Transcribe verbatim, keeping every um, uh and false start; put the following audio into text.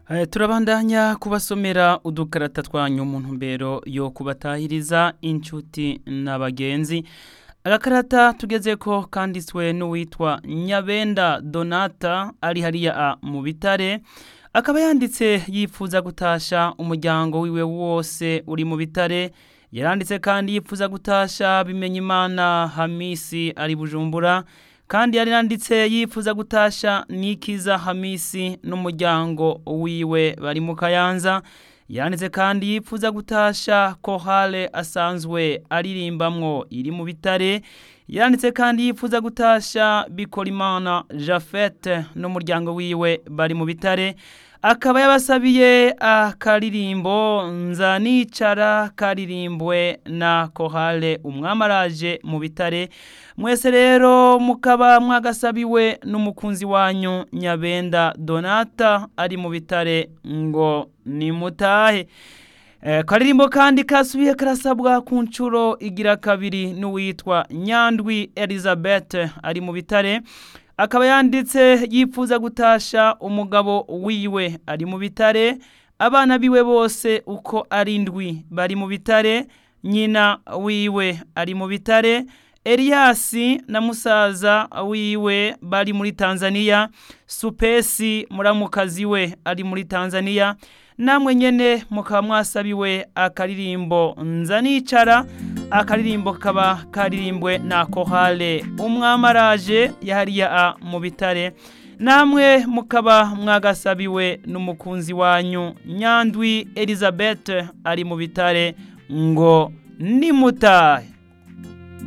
Eh, turabandanya kubasomera udukarata twanyu mu ntumbero yo kubatahiriza inshuti n'abagenzi. Agakarata tugezeko kanditswe n'uwitwa Nyabenda Donata ari hariya mu Bitare. Akaba yanditse yifuza gutasha umuryango wiwe wose uri mu Bitare. Yaranditse kandi yifuza gutasha Bimenyimana Hamisi ari Bujumbura. Kandi yari yanditse yifuza gutasha Nikiza Hamisi n'umuryango wiwe bari mu Kayanza. Yanditse kandi yifuza gutasha Kohale asanzwe aririmbamwo iri mu Bitare. Yanditse kandi yifuza gutasha Bikorimana Jafet n'umuryango wiwe bari mu Bitare. Akaba yabasabiye akaririmbo nza nicara karirimbwe na Kohale umwamaraje mu Bitare. Mwese rero mukaba mwagasabiwe n'umukunzi wanyu Nyabenda Donata ari mu Bitare ngo nimutahe. E, karirimbo kandi kasubiye karasabwa ku ncuro igira kabiri n'uwitwa Nyandwi Elizabeth ari mu Bitare. Akaba yanditse yifuza gutasha umugabo wiwe ari mu Bitare, abana biwe bose uko ari ndwi bari mu Bitare, nyina wiwe ari mu Bitare, Eliasi na musaza wiwe bari muri Tanzania, Supesi muramukazi we ari muri Tanzania. Namwe nyene mukaba mwasabiwe akaririmbo nza nicara. Akaririmbo kaba karirimbwe na Kohale umwamaraje yahariya mu Bitare. Namwe mukaba mwagasabiwe n'umukunzi wanyu Nyandwi Elizabeth ari mu Bitare ngo nimutahe.